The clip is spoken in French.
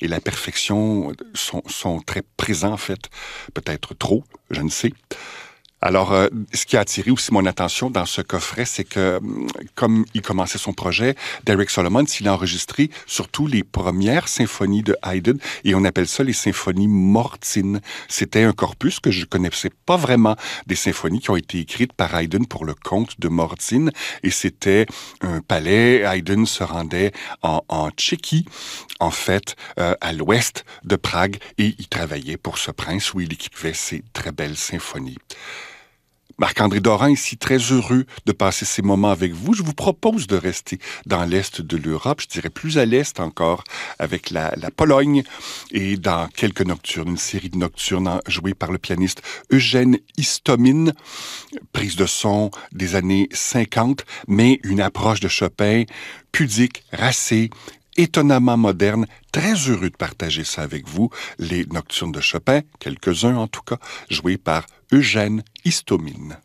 et la perfection sont très présents, en fait. Peut-être trop, je ne sais. Alors, ce qui a attiré aussi mon attention dans ce coffret, c'est que, comme il commençait son projet, Derek Solomon, il a enregistré surtout les premières symphonies de Haydn, et on appelle ça les symphonies mortines. C'était un corpus que je connaissais pas vraiment, des symphonies qui ont été écrites par Haydn pour le comte de Mortine, et c'était un palais. Haydn se rendait en Tchéquie, en fait, à l'ouest de Prague, et il travaillait pour ce prince où il écrivait ces très belles symphonies. Marc-André Dorin, ici, très heureux de passer ces moments avec vous. Je vous propose de rester dans l'Est de l'Europe, je dirais plus à l'Est encore, avec la Pologne, et dans quelques nocturnes, une série de nocturnes jouées par le pianiste Eugène Istomin, prise de son des années 50, mais une approche de Chopin pudique, racée, étonnamment moderne. Très heureux de partager ça avec vous, les nocturnes de Chopin, quelques-uns en tout cas, joués par Eugène Istomin.